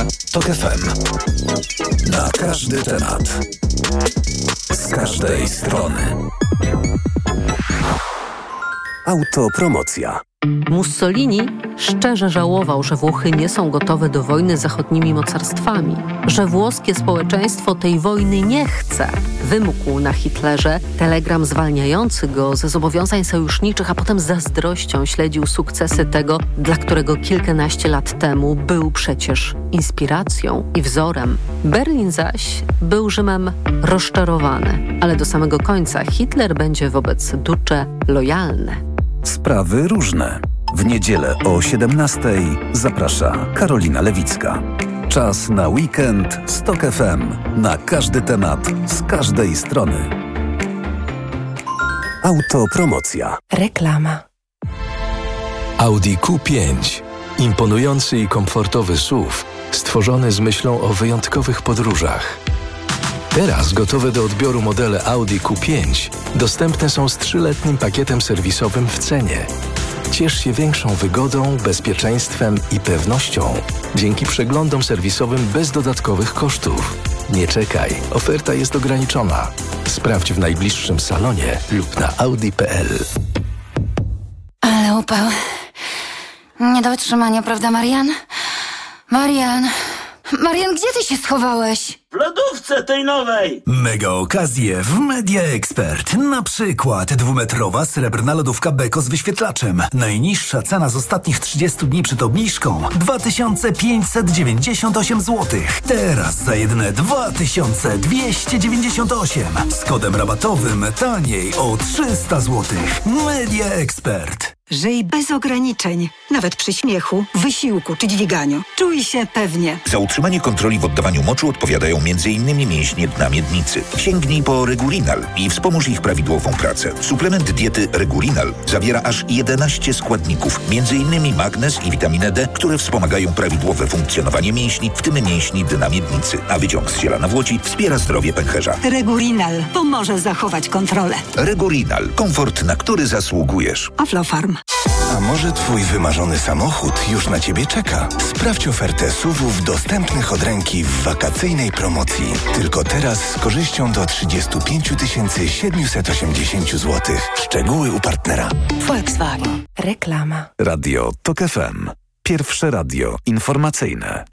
TOK FM. Na każdy temat. Z każdej strony. Autopromocja. Mussolini szczerze żałował, że Włochy nie są gotowe do wojny z zachodnimi mocarstwami, że włoskie społeczeństwo tej wojny nie chce. Wymógł na Hitlerze telegram zwalniający go ze zobowiązań sojuszniczych, a potem z zazdrością śledził sukcesy tego, dla którego kilkanaście lat temu był przecież inspiracją i wzorem. Berlin zaś był Rzymem rozczarowany, ale do samego końca Hitler będzie wobec Duce lojalny. Sprawy różne. W niedzielę o 17:00 zaprasza Karolina Lewicka. Czas na weekend z TOK FM. Na każdy temat, z każdej strony. Autopromocja. Reklama. Audi Q5. Imponujący i komfortowy SUV, stworzony z myślą o wyjątkowych podróżach. Teraz gotowe do odbioru modele Audi Q5 dostępne są z 3-letnim pakietem serwisowym w cenie. Ciesz się większą wygodą, bezpieczeństwem i pewnością dzięki przeglądom serwisowym bez dodatkowych kosztów. Nie czekaj, oferta jest ograniczona. Sprawdź w najbliższym salonie lub na audi.pl. Ale upał. Nie do wytrzymania, prawda, Marian? Marian, gdzie ty się schowałeś? W lodówce tej nowej! Mega okazje w Media Expert. Na przykład 2-metrowa srebrna lodówka Beko z wyświetlaczem. Najniższa cena z ostatnich 30 dni przed obniżką 2598 zł. Teraz za jedyne 2298. Z kodem rabatowym taniej o 300 zł. Media Expert. Żyj bez ograniczeń, nawet przy śmiechu, wysiłku czy dźwiganiu. Czuj się pewnie. Za utrzymanie kontroli w oddawaniu moczu odpowiadają m.in. mięśnie dna miednicy. Sięgnij po Regulinal i wspomóż ich prawidłową pracę. Suplement diety Regulinal zawiera aż 11 składników, m.in. magnez i witaminę D, które wspomagają prawidłowe funkcjonowanie mięśni, w tym mięśni dna miednicy. A wyciąg z ziela Włodzi wspiera zdrowie pęcherza. Regulinal pomoże zachować kontrolę. Regulinal. Komfort, na który zasługujesz. Aflofarm. A może twój wymarzony samochód już na ciebie czeka? Sprawdź ofertę SUV-ów dostępnych od ręki w wakacyjnej promocji. Tylko teraz z korzyścią do 35 780 zł. Szczegóły u partnera. Volkswagen. Reklama. Radio TOK FM. Pierwsze radio informacyjne.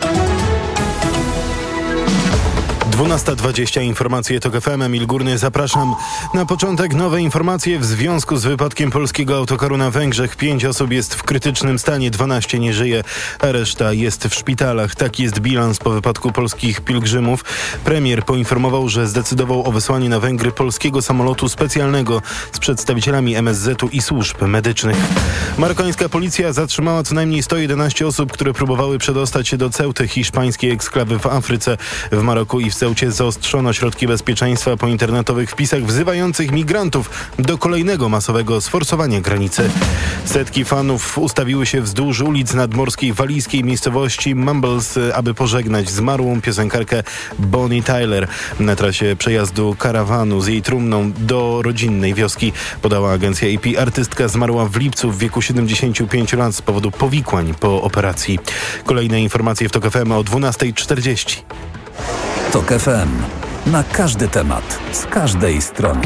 12:20 informacje TOK FM. Emil Górny, zapraszam. Na początek nowe informacje w związku z wypadkiem polskiego autokaru na Węgrzech. 5 osób jest w krytycznym stanie, 12 nie żyje, a reszta jest w szpitalach. Taki jest bilans po wypadku polskich pielgrzymów. Premier poinformował, że zdecydował o wysłaniu na Węgry polskiego samolotu specjalnego z przedstawicielami MSZ-u i służb medycznych. Marokańska policja zatrzymała co najmniej 111 osób, które próbowały przedostać się do Ceuty, hiszpańskiej eksklawy w Afryce. W Maroku i w Ceucie zaostrzono środki bezpieczeństwa po internetowych wpisach wzywających migrantów do kolejnego masowego sforsowania granicy. Setki fanów ustawiły się wzdłuż ulic nadmorskiej walijskiej miejscowości Mumbles, aby pożegnać zmarłą piosenkarkę Bonnie Tyler na trasie przejazdu karawanu z jej trumną do rodzinnej wioski. Podała agencja AP. Artystka zmarła w lipcu w wieku 75 lat z powodu powikłań po operacji. Kolejne informacje w TOK FM o 12:40. TOK FM. Na każdy temat, z każdej strony.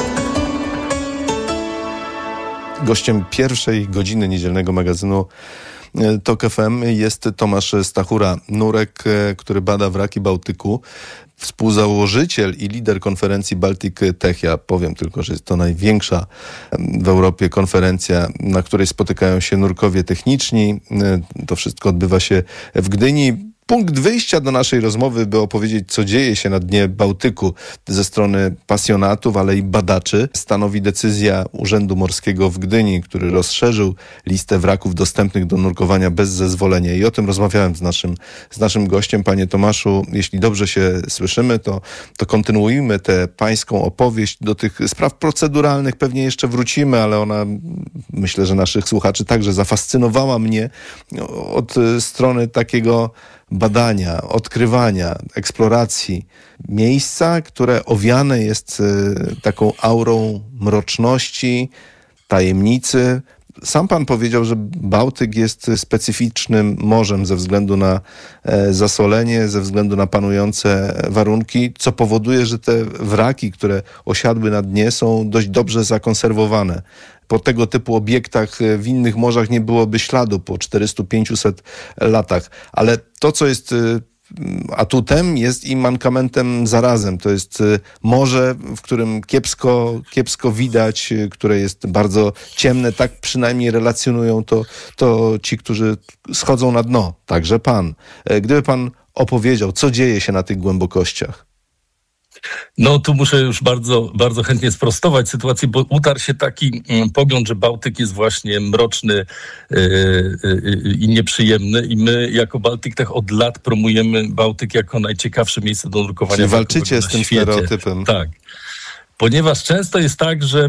Gościem pierwszej godziny niedzielnego magazynu TOK FM jest Tomasz Stachura-Nurek, który bada wraki Bałtyku. Współzałożyciel i lider konferencji Baltic Tech. Ja powiem tylko, że jest to największa w Europie konferencja, na której spotykają się nurkowie techniczni. To wszystko odbywa się w Gdyni. Punkt wyjścia do naszej rozmowy, by opowiedzieć, co dzieje się na dnie Bałtyku ze strony pasjonatów, ale i badaczy, stanowi decyzja Urzędu Morskiego w Gdyni, który rozszerzył listę wraków dostępnych do nurkowania bez zezwolenia. I o tym rozmawiałem z naszym gościem. Panie Tomaszu, jeśli dobrze się słyszymy, to kontynuujmy tę pańską opowieść. Do tych spraw proceduralnych pewnie jeszcze wrócimy, ale ona, myślę, że naszych słuchaczy także zafascynowała mnie od strony takiego badania, odkrywania, eksploracji miejsca, które owiane jest taką aurą mroczności, tajemnicy, Sam pan powiedział, że Bałtyk jest specyficznym morzem ze względu na zasolenie, ze względu na panujące warunki, co powoduje, że te wraki, które osiadły na dnie, są dość dobrze zakonserwowane. Po tego typu obiektach w innych morzach nie byłoby śladu po 400-500 latach. Ale to, co jest atutem, jest i mankamentem zarazem. To jest morze, w którym kiepsko widać, które jest bardzo ciemne. Tak przynajmniej relacjonują to ci, którzy schodzą na dno. Także pan. Gdyby pan opowiedział, co dzieje się na tych głębokościach. No tu muszę już bardzo, bardzo chętnie sprostować sytuację, bo utarł się taki pogląd, że Bałtyk jest właśnie mroczny i nieprzyjemny i my jako Baltic Tech od lat promujemy Bałtyk jako najciekawsze miejsce do nurkowania. Czyli walczycie z tym stereotypem. Tak. Ponieważ często jest tak, że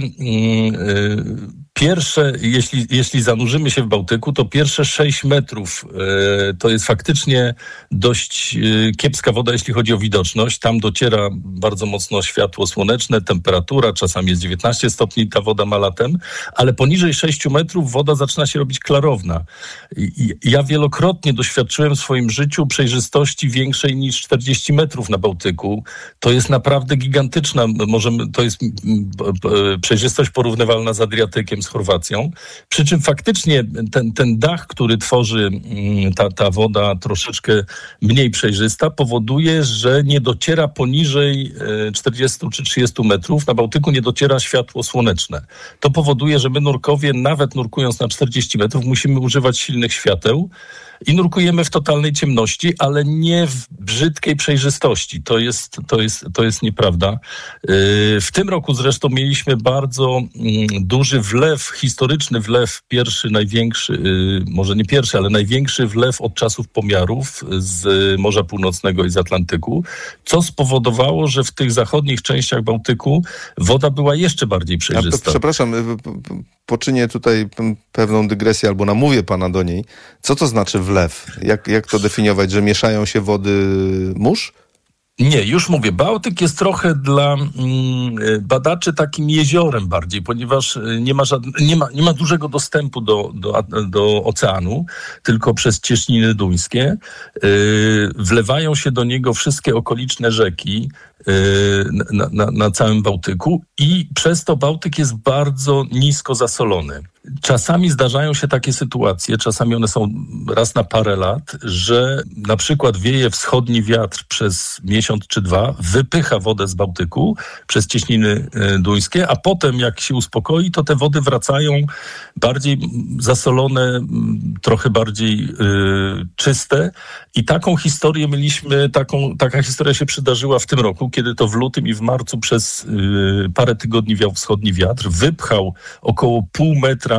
pierwsze, jeśli zanurzymy się w Bałtyku, to pierwsze 6 metrów to jest faktycznie dość kiepska woda, jeśli chodzi o widoczność. Tam dociera bardzo mocno światło słoneczne, temperatura, czasami jest 19 stopni, ta woda ma latem, ale poniżej 6 metrów woda zaczyna się robić klarowna. Ja wielokrotnie doświadczyłem w swoim życiu przejrzystości większej niż 40 metrów na Bałtyku. To jest naprawdę gigantyczna, to jest przejrzystość porównywalna z Adriatykiem, z Chorwacją. Przy czym faktycznie ten dach, który tworzy ta woda troszeczkę mniej przejrzysta, powoduje, że nie dociera poniżej 40 czy 30 metrów. Na Bałtyku nie dociera światło słoneczne. To powoduje, że my nurkowie, nawet nurkując na 40 metrów, musimy używać silnych świateł i nurkujemy w totalnej ciemności, ale nie w brzydkiej przejrzystości. To jest nieprawda. W tym roku zresztą mieliśmy bardzo duży wlew, historyczny wlew, pierwszy, największy, może nie pierwszy, ale największy wlew od czasów pomiarów z Morza Północnego i z Atlantyku, co spowodowało, że w tych zachodnich częściach Bałtyku woda była jeszcze bardziej przejrzysta. Przepraszam, poczynię tutaj pewną dygresję albo namówię pana do niej. Co to znaczy wlew? Jak to definiować, że mieszają się wody mórz? Nie, już mówię, Bałtyk jest trochę dla badaczy takim jeziorem bardziej, ponieważ nie ma dużego dostępu do oceanu, tylko przez cieśniny duńskie. Wlewają się do niego wszystkie okoliczne rzeki na całym Bałtyku i przez to Bałtyk jest bardzo nisko zasolony. Czasami zdarzają się takie sytuacje, czasami one są raz na parę lat, że na przykład wieje wschodni wiatr przez miesiąc czy dwa, wypycha wodę z Bałtyku przez cieśniny duńskie, a potem jak się uspokoi, to te wody wracają bardziej zasolone, trochę bardziej czyste i taką historię mieliśmy, taka historia się przydarzyła w tym roku, kiedy to w lutym i w marcu przez parę tygodni wiał wschodni wiatr, wypchał około pół metra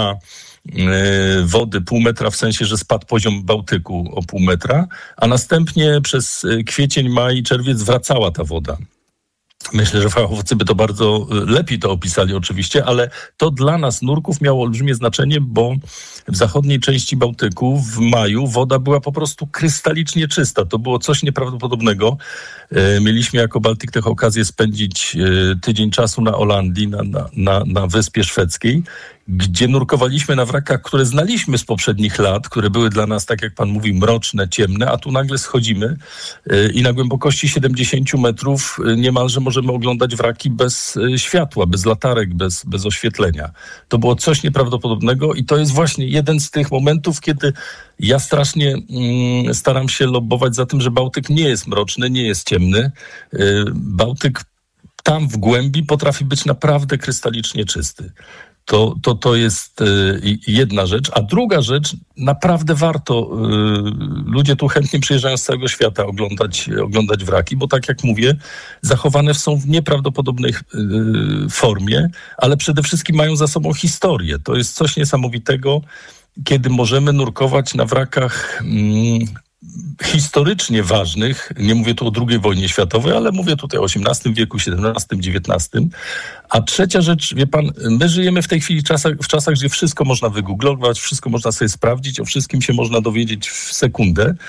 wody, pół metra w sensie, że spadł poziom Bałtyku o pół metra, a następnie przez kwiecień, maj, czerwiec wracała ta woda. Myślę, że fachowcy by to bardzo lepiej to opisali oczywiście, ale to dla nas nurków miało olbrzymie znaczenie, bo w zachodniej części Bałtyku w maju woda była po prostu krystalicznie czysta. To było coś nieprawdopodobnego. Mieliśmy jako Baltic Tech okazję spędzić tydzień czasu na Holandii, na Wyspie Szwedzkiej, gdzie nurkowaliśmy na wrakach, które znaliśmy z poprzednich lat, które były dla nas, tak jak pan mówi, mroczne, ciemne, a tu nagle schodzimy i na głębokości 70 metrów niemalże możemy oglądać wraki bez światła, bez latarek, bez oświetlenia. To było coś nieprawdopodobnego i to jest właśnie jeden z tych momentów, kiedy ja strasznie staram się lobbować za tym, że Bałtyk nie jest mroczny, nie jest ciemny. Bałtyk tam w głębi potrafi być naprawdę krystalicznie czysty. To jest jedna rzecz. A druga rzecz, naprawdę warto, ludzie tu chętnie przyjeżdżają z całego świata oglądać wraki, bo tak jak mówię, zachowane są w nieprawdopodobnej formie, ale przede wszystkim mają za sobą historię. To jest coś niesamowitego, kiedy możemy nurkować na wrakach historycznie ważnych, nie mówię tu o II wojnie światowej, ale mówię tutaj o XVIII wieku, XVII, XIX. A trzecia rzecz, wie pan, my żyjemy w tej chwili w czasach, gdzie wszystko można wygooglować, wszystko można sobie sprawdzić, o wszystkim się można dowiedzieć w sekundę.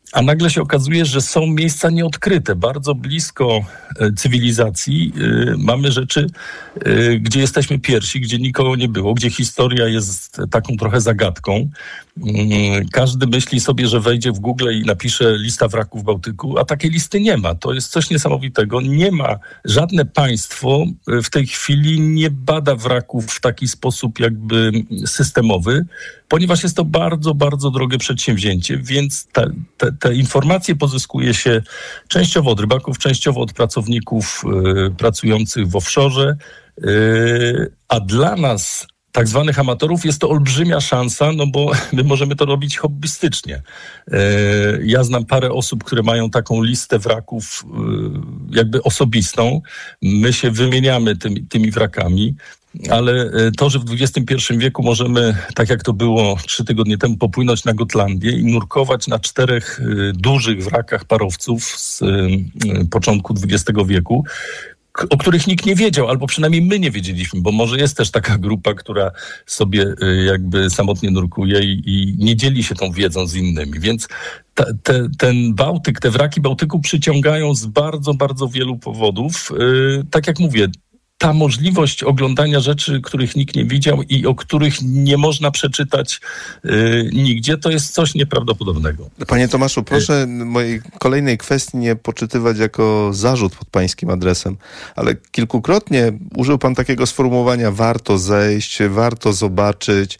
a nagle się okazuje, że są miejsca nieodkryte. Bardzo blisko cywilizacji mamy rzeczy, gdzie jesteśmy pierwsi, gdzie nikogo nie było, gdzie historia jest taką trochę zagadką. Każdy myśli sobie, że wejdzie w Google i napisze lista wraków Bałtyku, a takiej listy nie ma. To jest coś niesamowitego. Nie ma, żadne państwo w tej chwili nie bada wraków w taki sposób jakby systemowy, ponieważ jest to bardzo, bardzo drogie przedsięwzięcie, więc te informacje pozyskuje się częściowo od rybaków, częściowo od pracowników pracujących w offshore, a dla nas, tak zwanych amatorów, jest to olbrzymia szansa, no bo my możemy to robić hobbystycznie. Ja znam parę osób, które mają taką listę wraków jakby osobistą. My się wymieniamy tymi wrakami, ale to, że w XXI wieku możemy, tak jak to było 3 tygodnie temu, popłynąć na Gotlandię i nurkować na 4 dużych wrakach parowców z początku XX wieku, o których nikt nie wiedział, albo przynajmniej my nie wiedzieliśmy, bo może jest też taka grupa, która sobie jakby samotnie nurkuje i nie dzieli się tą wiedzą z innymi. Więc ten Bałtyk, te wraki Bałtyku przyciągają z bardzo, bardzo wielu powodów. Tak jak mówię, ta możliwość oglądania rzeczy, których nikt nie widział i o których nie można przeczytać nigdzie, to jest coś nieprawdopodobnego. Panie Tomaszu, proszę mojej kolejnej kwestii nie poczytywać jako zarzut pod pańskim adresem, ale kilkukrotnie użył pan takiego sformułowania: warto zejść, warto zobaczyć,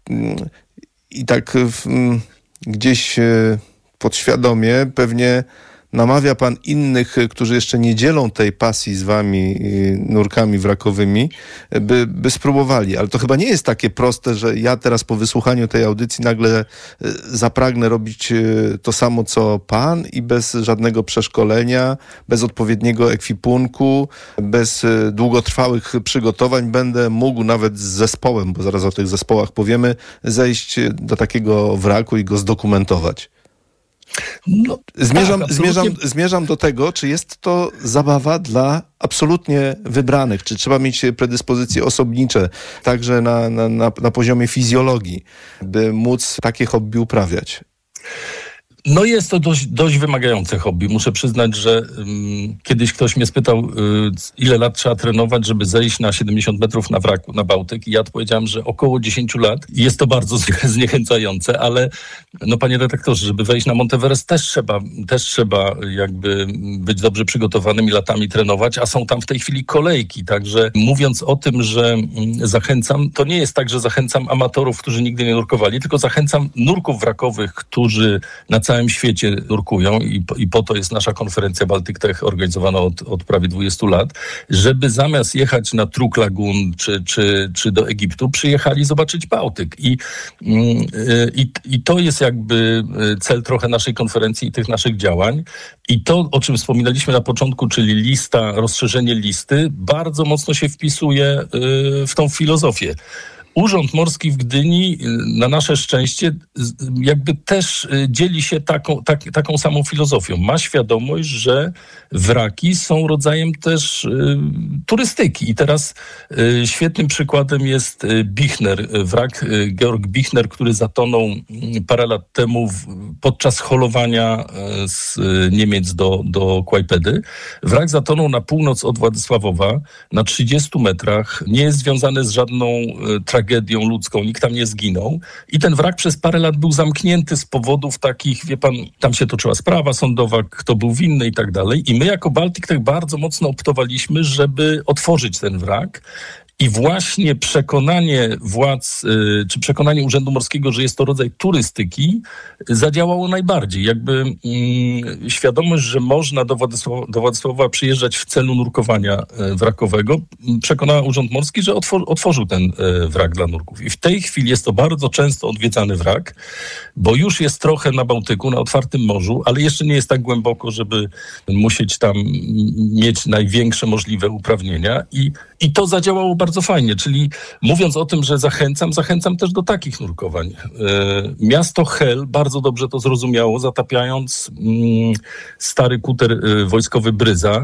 i tak gdzieś podświadomie pewnie namawia pan innych, którzy jeszcze nie dzielą tej pasji z wami, nurkami wrakowymi, by spróbowali. Ale to chyba nie jest takie proste, że ja teraz po wysłuchaniu tej audycji nagle zapragnę robić to samo, co pan, i bez żadnego przeszkolenia, bez odpowiedniego ekwipunku, bez długotrwałych przygotowań będę mógł nawet z zespołem, bo zaraz o tych zespołach powiemy, zejść do takiego wraku i go zdokumentować. No, zmierzam do tego, czy jest to zabawa dla absolutnie wybranych, czy trzeba mieć predyspozycje osobnicze, także na poziomie fizjologii, by móc takie hobby uprawiać. No jest to dość wymagające hobby. Muszę przyznać, że kiedyś ktoś mnie spytał, ile lat trzeba trenować, żeby zejść na 70 metrów na wraku, na Bałtyk, i ja odpowiedziałem, że około 10 lat. Jest to bardzo zniechęcające, ale no, panie redaktorze, żeby wejść na Monteverest też trzeba jakby być dobrze przygotowanym i latami trenować, a są tam w tej chwili kolejki. Także mówiąc o tym, że zachęcam, to nie jest tak, że zachęcam amatorów, którzy nigdy nie nurkowali, tylko zachęcam nurków wrakowych, którzy na całym świecie nurkują i po to jest nasza konferencja Baltic Tech organizowana od prawie 20 lat, żeby zamiast jechać na Truk Lagoon czy do Egiptu, przyjechali zobaczyć Bałtyk. I to jest jakby cel trochę naszej konferencji i tych naszych działań. I to, o czym wspominaliśmy na początku, czyli lista, rozszerzenie listy, bardzo mocno się wpisuje w tą filozofię. Urząd Morski w Gdyni, na nasze szczęście, jakby też dzieli się taką samą filozofią. Ma świadomość, że wraki są rodzajem też turystyki. I teraz świetnym przykładem jest Bichner, wrak Georg Bichner, który zatonął parę lat temu podczas holowania z Niemiec do Kłajpedy. Wrak zatonął na północ od Władysławowa, na 30 metrach. Nie jest związany z żadną tragedią ludzką, nikt tam nie zginął. I ten wrak przez parę lat był zamknięty z powodów takich, wie pan, tam się toczyła sprawa sądowa, kto był winny i tak dalej. I my jako Baltic Tech bardzo mocno optowaliśmy, żeby otworzyć ten wrak. I właśnie przekonanie władz, czy przekonanie Urzędu Morskiego, że jest to rodzaj turystyki, zadziałało najbardziej. Jakby świadomość, że można do Władysławowa przyjeżdżać w celu nurkowania wrakowego, przekonała Urząd Morski, że otworzył ten wrak dla nurków. I w tej chwili jest to bardzo często odwiedzany wrak, bo już jest trochę na Bałtyku, na otwartym morzu, ale jeszcze nie jest tak głęboko, żeby musieć tam mieć największe możliwe uprawnienia. I to zadziałało bardzo fajnie, czyli mówiąc o tym, że zachęcam też do takich nurkowań. Miasto Hel bardzo dobrze to zrozumiało, zatapiając stary kuter wojskowy Bryza.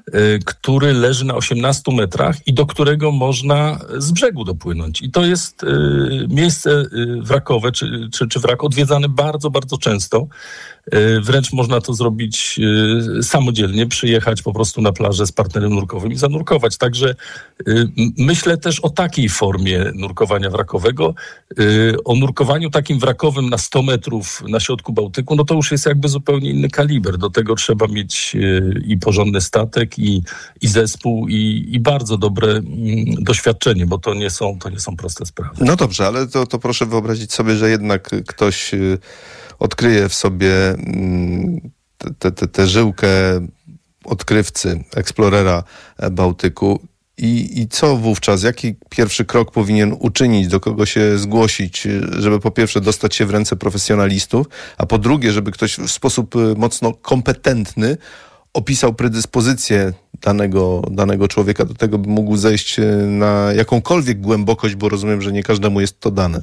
który leży na 18 metrach i do którego można z brzegu dopłynąć. I to jest miejsce wrakowe, czy wrak odwiedzany bardzo, bardzo często. Wręcz można to zrobić samodzielnie, przyjechać po prostu na plażę z partnerem nurkowym i zanurkować. Także myślę też o takiej formie nurkowania wrakowego. O nurkowaniu takim wrakowym na 100 metrów na środku Bałtyku, no to już jest jakby zupełnie inny kaliber. Do tego trzeba mieć i porządny statek, i zespół, i bardzo dobre doświadczenie, bo to nie są proste sprawy. No dobrze, ale to proszę wyobrazić sobie, że jednak ktoś odkryje w sobie tę żyłkę odkrywcy, eksplorera Bałtyku. I co wówczas? Jaki pierwszy krok powinien uczynić? Do kogo się zgłosić, żeby po pierwsze dostać się w ręce profesjonalistów, a po drugie, żeby ktoś w sposób mocno kompetentny opisał predyspozycję danego człowieka do tego, by mógł zejść na jakąkolwiek głębokość, bo rozumiem, że nie każdemu jest to dane.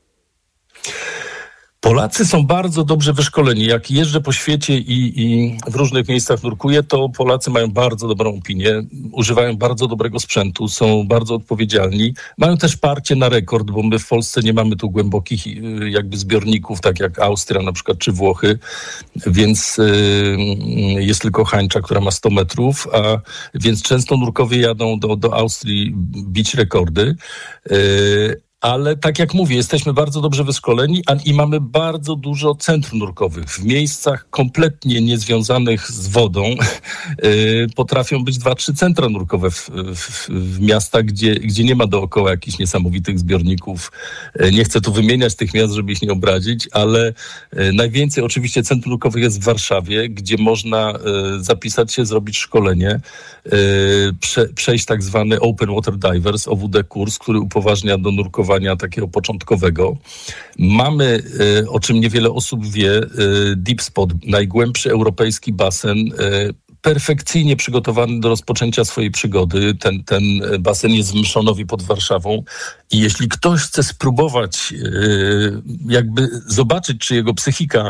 Polacy są bardzo dobrze wyszkoleni. Jak jeżdżę po świecie i w różnych miejscach nurkuję, to Polacy mają bardzo dobrą opinię, używają bardzo dobrego sprzętu, są bardzo odpowiedzialni. Mają też parcie na rekord, bo my w Polsce nie mamy tu głębokich jakby zbiorników, tak jak Austria na przykład, czy Włochy, więc jest tylko Hańcza, która ma 100 metrów, więc często nurkowie jadą do Austrii bić rekordy. Ale tak jak mówię, jesteśmy bardzo dobrze wyszkoleni i mamy bardzo dużo centrów nurkowych. W miejscach kompletnie niezwiązanych z wodą potrafią być 2-3 centra nurkowe w miastach, gdzie nie ma dookoła jakichś niesamowitych zbiorników. Nie chcę tu wymieniać tych miast, żeby ich nie obrazić, ale najwięcej oczywiście centrów nurkowych jest w Warszawie, gdzie można zapisać się, zrobić szkolenie, przejść tak zwany Open Water Divers, OWD kurs, który upoważnia do nurkowania takiego początkowego. Mamy, o czym niewiele osób wie, Deep Spot, najgłębszy europejski basen, perfekcyjnie przygotowany do rozpoczęcia swojej przygody. Ten basen jest w Myszonowie pod Warszawą i jeśli ktoś chce spróbować jakby zobaczyć, czy jego psychika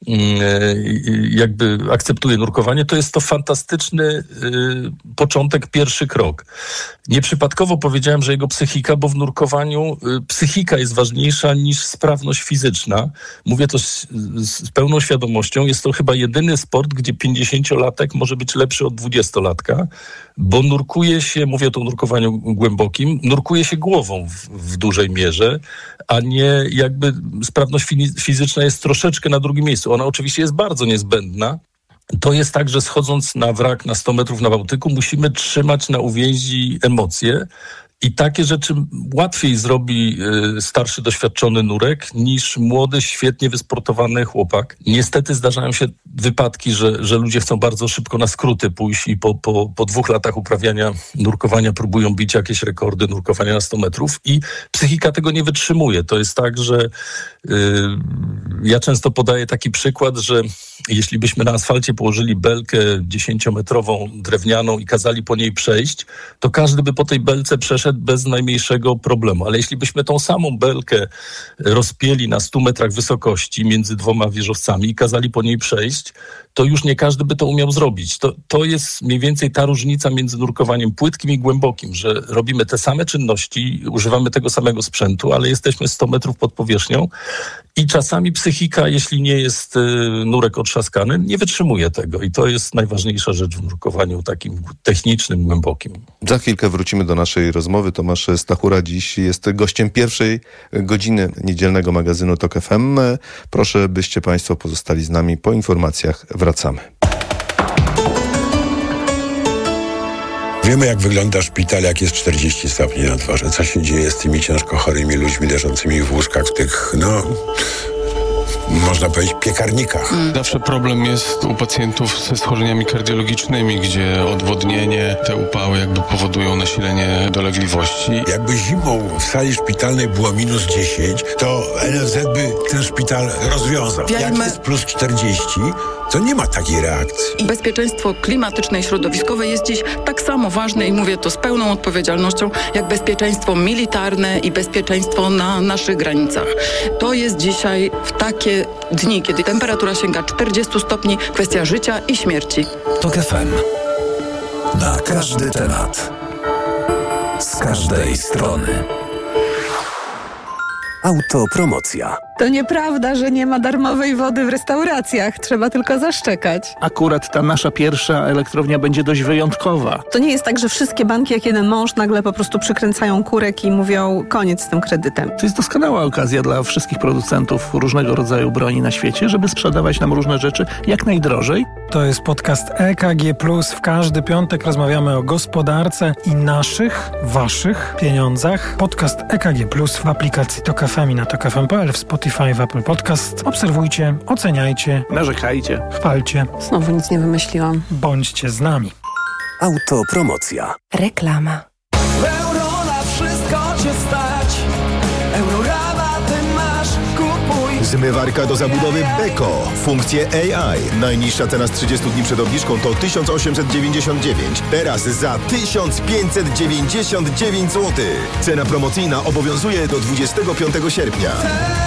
jakby akceptuje nurkowanie, to jest to fantastyczny początek, pierwszy krok. Nieprzypadkowo powiedziałem, że jego psychika, bo w nurkowaniu psychika jest ważniejsza niż sprawność fizyczna. Mówię to z pełną świadomością. Jest to chyba jedyny sport, gdzie 50-latek może być lepszy od 20-latka, bo nurkuje się, mówię o nurkowaniu głębokim, nurkuje się głową w dużej mierze, a nie jakby sprawność fizyczna jest troszeczkę na drugim miejscu. Ona oczywiście jest bardzo niezbędna. To jest tak, że schodząc na wrak na 100 metrów na Bałtyku musimy trzymać na uwięzi emocje i takie rzeczy łatwiej zrobi starszy, doświadczony nurek niż młody, świetnie wysportowany chłopak. Niestety zdarzają się wypadki, że ludzie chcą bardzo szybko na skróty pójść i po 2 latach uprawiania nurkowania próbują bić jakieś rekordy nurkowania na 100 metrów i psychika tego nie wytrzymuje. To jest tak, że ja często podaję taki przykład, że jeśli byśmy na asfalcie położyli belkę 10-metrową drewnianą i kazali po niej przejść, to każdy by po tej belce przeszedł bez najmniejszego problemu. Ale jeśli byśmy tą samą belkę rozpięli na 100 metrach wysokości między 2 wieżowcami i kazali po niej przejść, to już nie każdy by to umiał zrobić. To jest mniej więcej ta różnica między nurkowaniem płytkim i głębokim, że robimy te same czynności, używamy tego samego sprzętu, ale jesteśmy 100 metrów pod powierzchnią i czasami psychika, jeśli nie jest nurek otrzaskany, nie wytrzymuje tego. I to jest najważniejsza rzecz w nurkowaniu takim technicznym, głębokim. Za chwilkę wrócimy do naszej rozmowy. Tomasz Stachura dziś jest gościem pierwszej godziny niedzielnego magazynu TOK FM. Proszę, byście Państwo pozostali z nami. Po informacjach wracamy. Wiemy, jak wygląda szpital, jak jest 40 stopni na dworze. Co się dzieje z tymi ciężko chorymi ludźmi leżącymi w łóżkach, w tych, można powiedzieć, piekarnikach. Zawsze problem jest u pacjentów ze schorzeniami kardiologicznymi, gdzie odwodnienie, te upały jakby powodują nasilenie dolegliwości. Jakby zimą w sali szpitalnej było minus 10, to NFZ by ten szpital rozwiązał. Jak jest plus 40, to nie ma takiej reakcji. I bezpieczeństwo klimatyczne i środowiskowe jest dziś tak samo ważne i mówię to z pełną odpowiedzialnością, jak bezpieczeństwo militarne i bezpieczeństwo na naszych granicach. To jest dzisiaj w takie dni, kiedy temperatura sięga 40 stopni, kwestia życia i śmierci. TOK FM. Na każdy temat. Z każdej strony. Autopromocja. To nieprawda, że nie ma darmowej wody w restauracjach. Trzeba tylko zaszczekać. Akurat ta nasza pierwsza elektrownia będzie dość wyjątkowa. To nie jest tak, że wszystkie banki jak jeden mąż nagle po prostu przykręcają kurek i mówią koniec z tym kredytem. To jest doskonała okazja dla wszystkich producentów różnego rodzaju broni na świecie, żeby sprzedawać nam różne rzeczy jak najdrożej. To jest podcast EKG+. W każdy piątek rozmawiamy o gospodarce i naszych, waszych pieniądzach. Podcast EKG+, w aplikacji Tok FM i na tokfm.pl, w Spotify, w Apple Podcast. Obserwujcie, oceniajcie, narzekajcie, chwalcie. Znowu nic nie wymyśliłam. Bądźcie z nami. Autopromocja. Reklama. Euro na wszystko cię stać. Eurorabaty masz, kupuj. Zmywarka do zabudowy Beko. Funkcje AI. Najniższa cena z 30 dni przed obniżką to 1899. Teraz za 1599 zł. Cena promocyjna obowiązuje do 25 sierpnia.